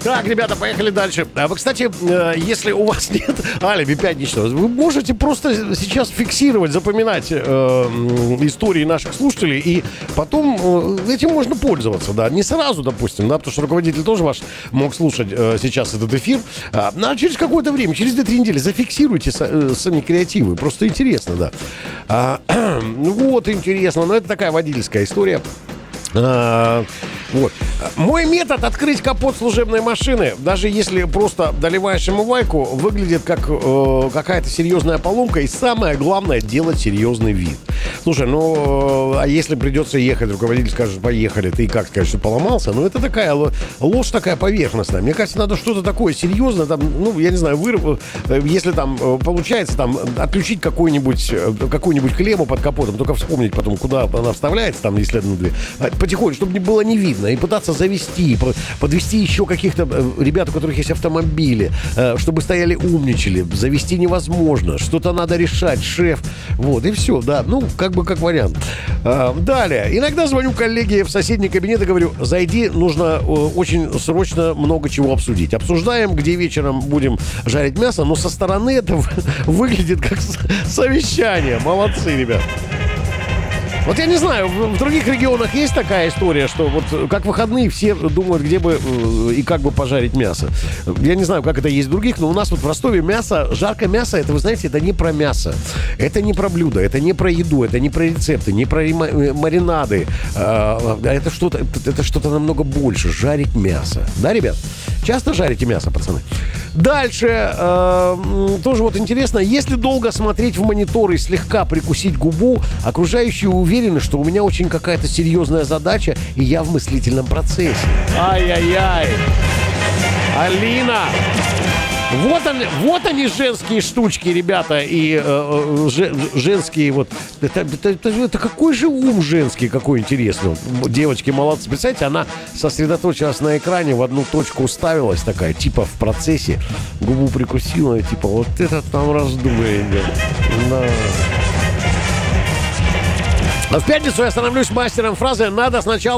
Так, ребята, поехали дальше. А вы, кстати, если у вас нет алиби пятничного, вы можете просто сейчас фиксировать, запоминать истории наших слушателей, и потом этим можно пользоваться, да. Не сразу, допустим, да, потому что руководитель тоже ваш мог слушать сейчас этот эфир. Но через какое-то время, через 2-3 недели зафиксируйте сами креативы. Просто интересно, да. Вот, интересно. Но это такая водительская история. Вот. Мой метод открыть капот служебной машины, даже если просто доливаешь омывайку, выглядит как какая-то серьезная поломка. И самое главное, делать серьезный вид. Слушай, а если придется ехать, руководитель скажет, поехали, ты как скажешь, что поломался? Ну, это такая ложь такая поверхностная. Мне кажется, надо что-то такое серьезное, там, ну, я не знаю, если там получается там отключить какую-нибудь клемму под капотом, только вспомнить потом, куда она вставляется, там, если потихоньку, чтобы было не видно, и пытаться завести, подвести еще каких-то ребят, у которых есть автомобили, чтобы стояли, умничали. Завести невозможно, что-то надо решать, шеф. Вот, и все, да, ну, как вариант. Далее. Иногда звоню коллеге в соседний кабинет и говорю, зайди, нужно очень срочно много чего обсудить. Обсуждаем, где вечером будем жарить мясо, но со стороны это выглядит как совещание. Молодцы, ребят. Вот я не знаю, в других регионах есть такая история, что вот как выходные все думают, где бы и как бы пожарить мясо. Я не знаю, как это есть в других, но у нас вот в Ростове мясо, жаркое мясо, это, вы знаете, это не про мясо. Это не про блюдо, это не про еду, это не про рецепты, не про маринады. Это что-то намного больше. Жарить мясо. Да, ребят? Часто жарите мясо, пацаны? Дальше. Тоже вот интересно. Если долго смотреть в монитор и слегка прикусить губу, окружающие уверены, что у меня очень какая-то серьезная задача, и я в мыслительном процессе. Ай-яй-яй. Алина! Вот они женские штучки, ребята, и женские вот. Это какой же ум женский, какой интересный. Девочки молодцы. Представляете, она сосредоточилась на экране, в одну точку уставилась такая, типа в процессе, губу прикусила, типа вот это там раздумие. Да. В пятницу я становлюсь мастером фразы «надо сначала